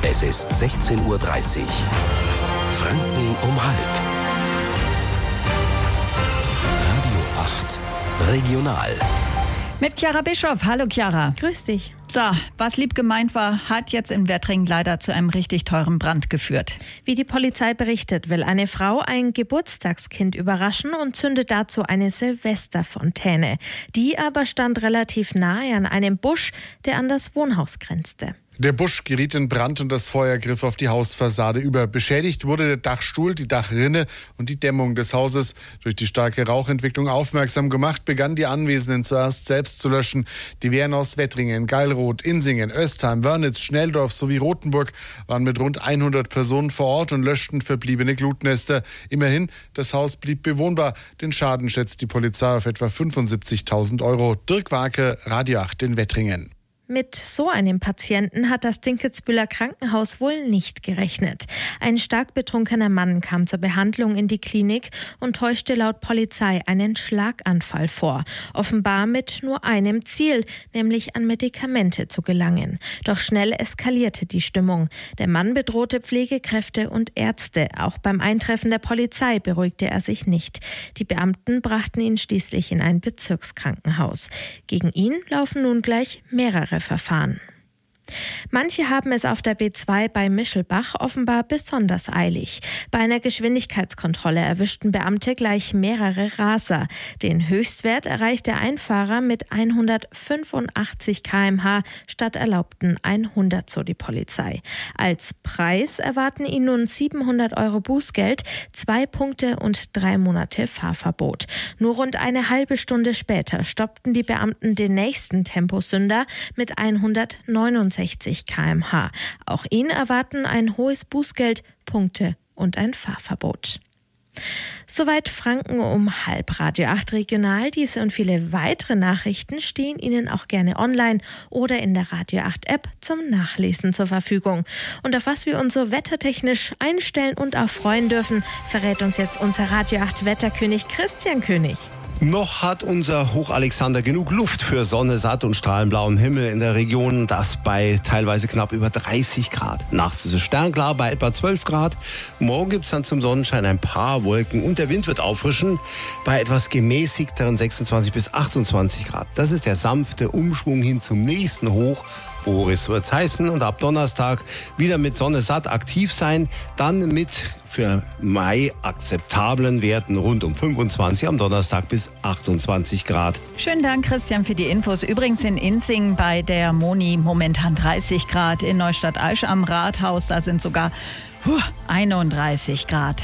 Es ist 16:30 Uhr. Franken um halb. Radio 8 Regional. Mit Chiara Bischoff. Hallo Chiara. Grüß dich. So, was lieb gemeint war, hat jetzt in Wettringen leider zu einem richtig teuren Brand geführt. Wie die Polizei berichtet, will eine Frau ein Geburtstagskind überraschen und zündet dazu eine Silvesterfontäne. Die aber stand relativ nahe an einem Busch, der an das Wohnhaus grenzte. Der Busch geriet in Brand und das Feuer griff auf die Hausfassade über. Beschädigt wurde der Dachstuhl, die Dachrinne und die Dämmung des Hauses. Durch die starke Rauchentwicklung aufmerksam gemacht, begannen die Anwesenden zuerst selbst zu löschen. Die Wehren aus Wettringen, Geilroth, Insingen, Östheim, Wörnitz, Schnelldorf sowie Rothenburg waren mit rund 100 Personen vor Ort und löschten verbliebene Glutnester. Immerhin, das Haus blieb bewohnbar. Den Schaden schätzt die Polizei auf etwa 75.000 Euro. Dirk Warke, Radio 8 in Wettringen. Mit so einem Patienten hat das Dinkelsbühler Krankenhaus wohl nicht gerechnet. Ein stark betrunkener Mann kam zur Behandlung in die Klinik und täuschte laut Polizei einen Schlaganfall vor. Offenbar mit nur einem Ziel, nämlich an Medikamente zu gelangen. Doch schnell eskalierte die Stimmung. Der Mann bedrohte Pflegekräfte und Ärzte. Auch beim Eintreffen der Polizei beruhigte er sich nicht. Die Beamten brachten ihn schließlich in ein Bezirkskrankenhaus. Gegen ihn laufen nun gleich mehrere Verfahren. Manche haben es auf der B2 bei Mischelbach offenbar besonders eilig. Bei einer Geschwindigkeitskontrolle erwischten Beamte gleich mehrere Raser. Den Höchstwert erreichte ein Fahrer mit 185 km/h statt erlaubten 100, so die Polizei. Als Preis erwarten ihn nun 700 Euro Bußgeld, 2 Punkte und 3 Monate Fahrverbot. Nur rund eine halbe Stunde später stoppten die Beamten den nächsten Temposünder mit 169 km/h. Auch ihn erwarten ein hohes Bußgeld, Punkte und ein Fahrverbot. Soweit Franken um halb. Radio 8 Regional. Diese und viele weitere Nachrichten stehen Ihnen auch gerne online oder in der Radio 8 App zum Nachlesen zur Verfügung. Und auf was wir uns so wettertechnisch einstellen und auch freuen dürfen, verrät uns jetzt unser Radio 8 Wetterkönig Christian König. Noch hat unser Hochalexander genug Luft für Sonne, satt und strahlenblauem Himmel in der Region. Das bei teilweise knapp über 30 Grad. Nachts ist es sternklar bei etwa 12 Grad. Morgen gibt es dann zum Sonnenschein ein paar Wolken und der Wind wird auffrischen bei etwas gemäßigteren 26 bis 28 Grad. Das ist der sanfte Umschwung hin zum nächsten Hoch. Boris wird es heißen und ab Donnerstag wieder mit Sonne satt aktiv sein. Dann mit für Mai akzeptablen Werten rund um 25 am Donnerstag bis 28 Grad. Schönen Dank, Christian, für die Infos. Übrigens in Insingen bei der Moni momentan 30 Grad. In Neustadt-Aisch am Rathaus, da sind sogar 31 Grad.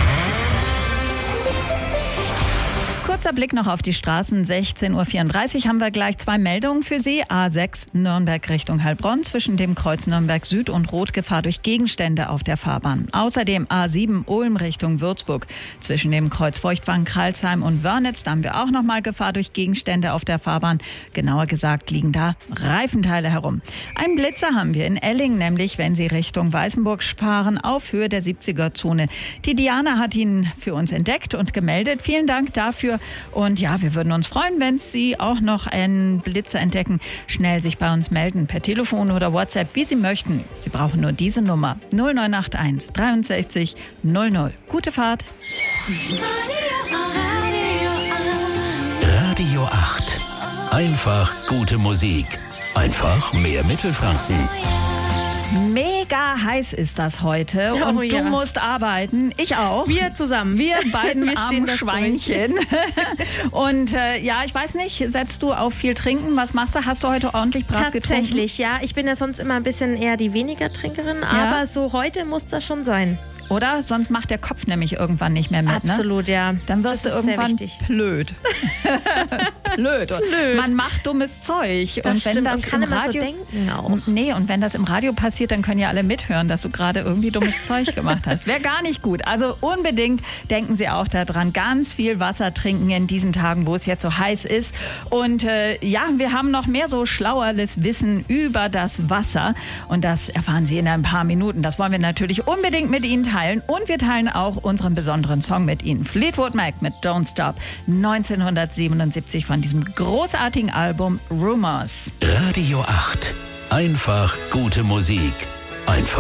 Kurzer Blick noch auf die Straßen. 16:34 Uhr haben wir gleich 2 Meldungen für Sie. A6 Nürnberg Richtung Heilbronn zwischen dem Kreuz Nürnberg Süd und Rot Gefahr durch Gegenstände auf der Fahrbahn. Außerdem A7 Ulm Richtung Würzburg zwischen dem Kreuz Feuchtwangen, Kralsheim und Wörnitz. Da haben wir auch nochmal Gefahr durch Gegenstände auf der Fahrbahn. Genauer gesagt liegen da Reifenteile herum. Einen Blitzer haben wir in Elling, nämlich wenn Sie Richtung Weißenburg fahren auf Höhe der 70er-Zone. Die Diana hat ihn für uns entdeckt und gemeldet. Vielen Dank dafür. Und ja, wir würden uns freuen, wenn Sie auch noch einen Blitzer entdecken. Schnell sich bei uns melden, per Telefon oder WhatsApp, wie Sie möchten. Sie brauchen nur diese Nummer 0981 63 00. Gute Fahrt. Radio 8. Einfach gute Musik. Einfach mehr Mittelfranken. Mega heiß ist das heute und du musst arbeiten, ich auch. Wir zusammen. Wir beiden Wir stehen armen Schweinchen. Und ja, ich weiß nicht, setzt du auf viel Trinken? Was machst du? Hast du heute ordentlich brav getrunken? Tatsächlich, ja. Ich bin ja sonst immer ein bisschen eher die weniger Trinkerin, aber so heute muss das schon sein. Oder? Sonst macht der Kopf nämlich irgendwann nicht mehr mit. Absolut, ne? ja. Dann wirst du irgendwann blöd. Blöd. Man macht dummes Zeug. Das und stimmt, wenn das man kann im immer Radio, so denken auch. Nee, und wenn das im Radio passiert, dann können ja alle mithören, dass du gerade irgendwie dummes Zeug gemacht hast. Wäre gar nicht gut. Also unbedingt denken Sie auch daran, ganz viel Wasser trinken in diesen Tagen, wo es jetzt so heiß ist. Und ja, wir haben noch mehr so schlaueres Wissen über das Wasser. Und das erfahren Sie in ein paar Minuten. Das wollen wir natürlich unbedingt mit Ihnen teilen. Und wir teilen auch unseren besonderen Song mit Ihnen. Fleetwood Mac mit Don't Stop 1977 von diesem großartigen Album Rumors. Radio 8. Einfach gute Musik. Einfach